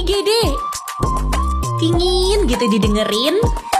Gede, pingin gitu didengerin.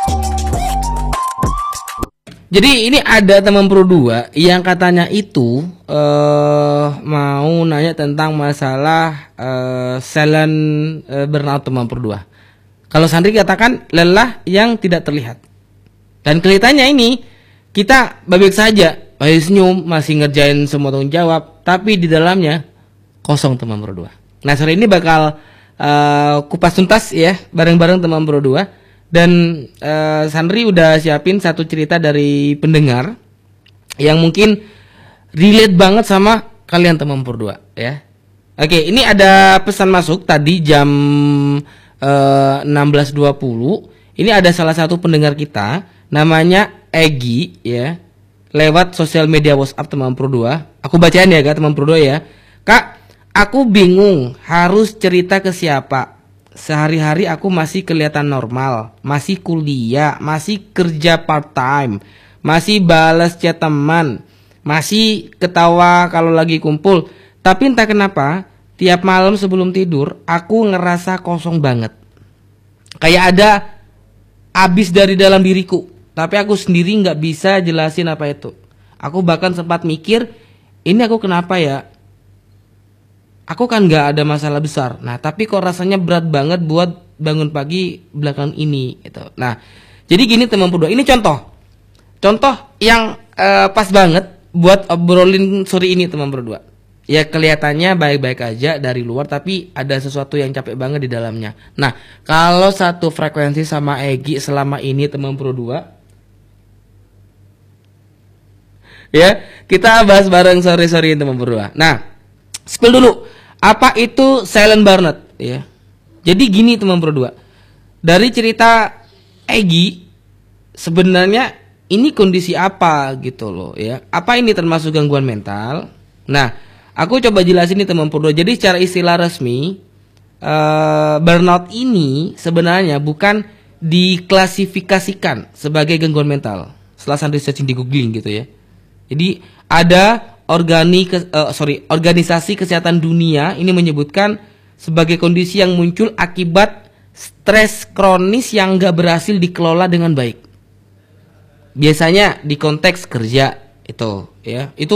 Jadi ini ada teman Pro 2 yang katanya itu mau nanya tentang masalah silent burnout teman Pro 2. Kalau Sandri katakan lelah yang tidak terlihat. Dan kelihatannya ini kita baik saja, masih senyum, masih ngerjain semua tanggung jawab, tapi di dalamnya kosong teman Pro 2. Nah, sore ini bakal kupas tuntas ya bareng-bareng teman Pro 2. Dan Sandri udah siapin satu cerita dari pendengar yang mungkin relate banget sama kalian teman Pro 2 ya. Oke, ini ada pesan masuk tadi jam 16.20. Ini ada salah satu pendengar kita namanya Egi ya. Lewat sosial media WhatsApp teman Pro 2. Aku bacain ya Kak teman Pro 2 ya. Kak, aku bingung harus cerita ke siapa. Sehari-hari aku masih kelihatan normal, masih kuliah, masih kerja part time, masih balas chat teman, masih ketawa kalau lagi kumpul. Tapi entah kenapa tiap malam sebelum tidur aku ngerasa kosong banget. Kayak ada abis dari dalam diriku, tapi aku sendiri nggak bisa jelasin apa itu. Aku bahkan sempat mikir, ini aku kenapa ya? Aku kan nggak ada masalah besar. Nah, tapi kok rasanya berat banget buat bangun pagi belakangan ini gitu. Nah, jadi gini teman Pro 2, ini contoh yang pas banget buat obrolin sore ini teman Pro 2. Ya kelihatannya baik-baik aja dari luar, tapi ada sesuatu yang capek banget di dalamnya. Nah, kalau satu frekuensi sama Egi selama ini teman Pro 2, ya kita bahas bareng sore-sore teman Pro 2. Nah, spill dulu, apa itu silent burnout ya. Jadi gini teman Pro 2, dari cerita Egi sebenarnya ini kondisi apa gitu loh ya. Apa ini termasuk gangguan mental? Nah, aku coba jelasin nih teman Pro 2. Jadi secara istilah resmi burnout ini sebenarnya bukan diklasifikasikan sebagai gangguan mental. Setelah Sandri searching di googling gitu ya. Jadi ada organisasi kesehatan dunia ini menyebutkan sebagai kondisi yang muncul akibat stres kronis yang nggak berhasil dikelola dengan baik. Biasanya di konteks kerja itu ya, itu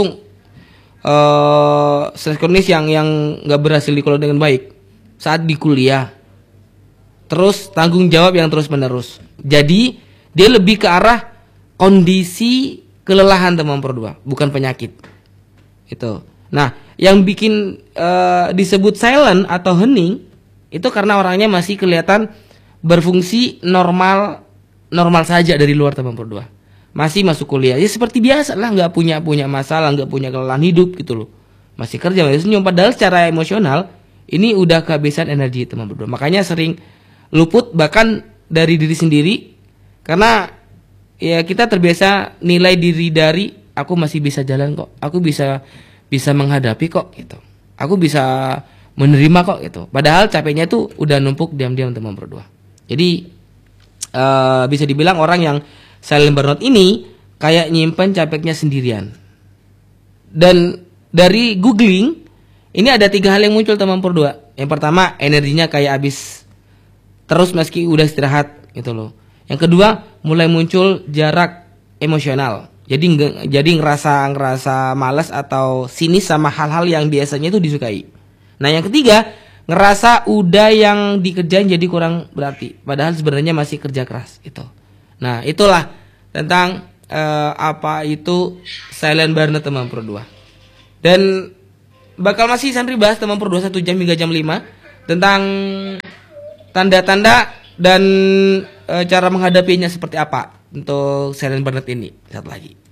stres kronis yang nggak berhasil dikelola dengan baik saat di kuliah. Terus tanggung jawab yang terus menerus. Jadi dia lebih ke arah kondisi kelelahan teman Pro 2, bukan penyakit. Itu. Nah, yang bikin disebut silent atau hening itu karena orangnya masih kelihatan berfungsi normal saja dari luar teman Pro 2. Masih masuk kuliah, ya seperti biasa lah, nggak punya masalah, nggak punya kelelahan hidup gitu loh. Masih kerja, masih senyum. Padahal secara emosional ini udah kehabisan energi teman Pro 2. Makanya sering luput bahkan dari diri sendiri karena ya kita terbiasa nilai diri dari aku masih bisa jalan kok, aku bisa menghadapi kok gitu, aku bisa menerima kok gitu. Padahal capeknya itu udah numpuk diam-diam teman Pro 2. Jadi bisa dibilang orang yang silent burnout ini kayak nyimpen capeknya sendirian. Dan dari googling ini ada 3 hal yang muncul teman Pro 2. Yang pertama, energinya kayak habis terus meski udah istirahat gitu loh. Yang kedua, mulai muncul jarak emosional. Jadi ngerasa malas atau sinis sama hal-hal yang biasanya itu disukai. Nah, yang ketiga, ngerasa udah yang dikerjain jadi kurang berarti, padahal sebenarnya masih kerja keras itu. Nah, itulah tentang apa itu silent burnout teman Pro 2. Dan bakal masih Sandri bahas teman Pro 2 1 jam hingga jam 5 tentang tanda-tanda dan cara menghadapinya seperti apa untuk silent burnout ini. Satu lagi.